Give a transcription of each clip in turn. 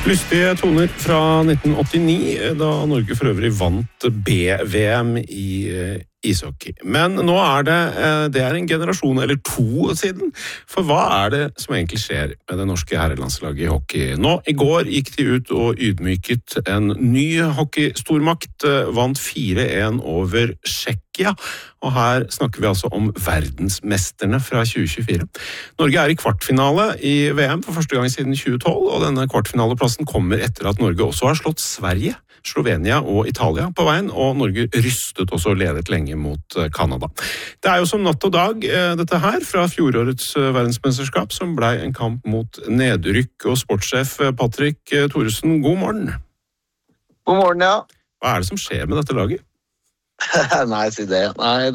Lystige toner fra 1989, da Norge for øvrig vant B-VM i ishockey. Men nå det en generasjon eller to siden, for hva det som egentlig skjer med det norske herrelandslaget i hockey? Nå, i går gikk de ut og ydmyket en ny hockeystormakt, vant 4-1 over Tsjekkia, og her snakker vi altså om verdensmesterne fra 2024. Norge i kvartfinale i VM for første gang siden 2012, og denne kvartfinaleplassen kommer etter at Norge også har slått Sverige, Slovenia og Italia på veien, og Norge rystet også og ledet lenge mot Kanada. Det jo som natt og dag dette her fra fjorårets verdensmesterskap, som ble en kamp mot nedrykk, og sportssjef Patrick Thoresen, god morgen. God morgen, ja. Hva det som skjer med dette laget? Nei, si det. Nei,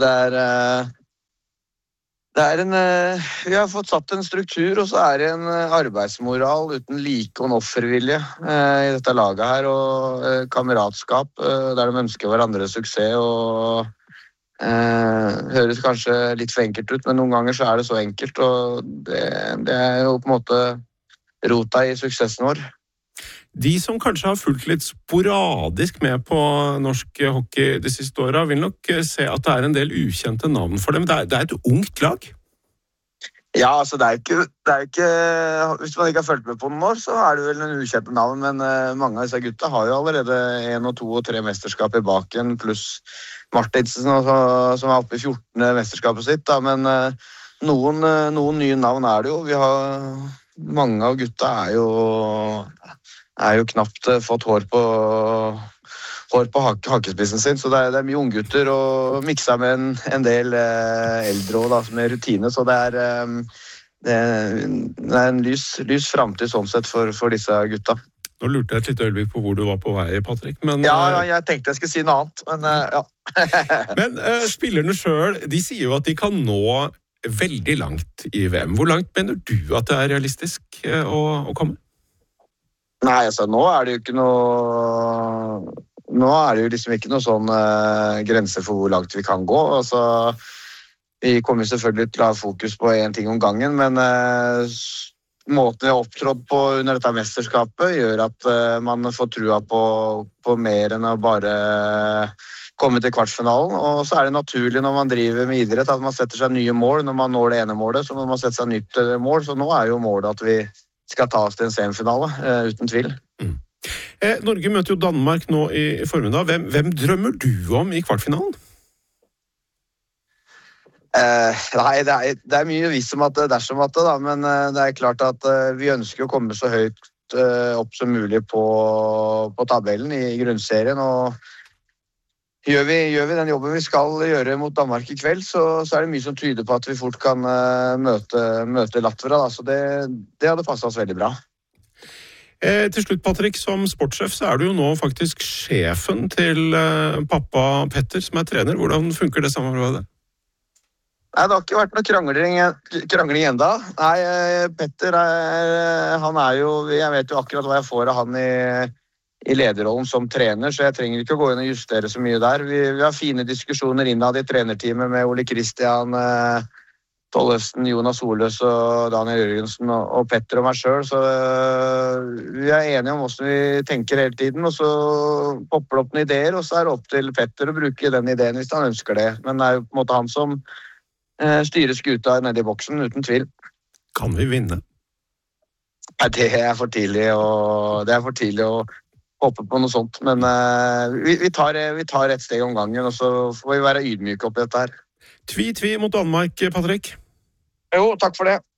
vi har fått satt en struktur, og så det en arbeidsmoral uten like og en offervilje i dette laget her, og kameratskap, der de ønsker hverandre suksess, og høres kanskje litt for enkelt ut, men noen ganger så det så enkelt, og det jo på en måte rota i suksessen vår. De som kanskje har fulgt litt sporadisk med på norsk hockey de siste årene, vil nok se at det en del ukjente navn for dem. Det et ungt lag. Ja, altså det ikke, hvis man ikke har fulgt med på noen år, så det vel en ukjente navn, men mange av disse gutta har jo allerede 1, 2 og 3 mesterskap i baken, pluss Martinsen, som oppe i 14. mesterskapet sitt, da. Men noen nye navn det jo. Mange av gutta jo knapt fått hår på hakespissen sin, så det mye unggutter og miksa med en del eldre også, med rutine, så det en lys fremtid sånn sett for disse gutta. Nå lurte jeg et litt øyeblikk på hvor du var på vei, Patrick, men... Ja, jeg tenkte jeg skulle si noe annet, men ja. Men spillerne selv, de sier jo at de kan nå veldig langt i VM. Hvor langt mener du at det realistisk å komme? Nei, altså, nå det jo ikke noe... Nå det jo liksom ikke noe sånn grense for hvor langt vi kan gå. Altså, vi kommer selvfølgelig til å ha fokus på en ting om gangen, men måten vi har opptrådt på under dette mesterskapet gjør at man får trua på mer enn å bare komme til kvartfinalen. Og så det naturlig når man driver med idrett at man setter seg nye mål. Når man når det ene målet, så må man sette seg nytt mål. Så nå jo målet at vi skal ta oss til en semifinale, uten tvil. Norge møter jo Danmark nå i formiddag. Hvem drømmer du om i kvartfinalen? Nei, det mye visst om at dersom at det, da, men det klart at vi ønsker å komme så høyt opp som mulig på tabellen i grunnserien, og gjør vi den jobben vi skal gjøre mot Danmark i kveld, så det mye som tyder på at vi fort kan møte Latvia, da. Så det hadde passet oss veldig bra. Til slutt, Patrick, som sportssjef så du jo nå faktisk sjefen til pappa Petter, som trener. Hvordan funker det samarbeidet? Nei, det har ikke vært noe krangling enda. Nei, Petter, han jo, jeg vet jo akkurat hva jeg får av han i lederrollen som trener, så jeg trenger ikke å gå inn og justere så mye der. Vi har fine diskusjoner innad i trenerteamet med Ole Kristian, Tollefsen, Jonas Oløs og Daniel Jørgensen og Petter og meg selv, så vi enige om hvordan vi tenker hele tiden, og så popper det opp noen ideer, og så det opp til Petter å bruke den ideen hvis han ønsker det. Men det jo på en måte han som styrer skuta nede i boksen, uten tvil. Kan vi vinne? Nei, det for tidlig, og det for tidlig å håpe på noe sånt, men vi tar et steg om gangen, og så får vi være ydmyke oppi dette her. Tvi mot Danmark, Patrick. Jo, takk for det.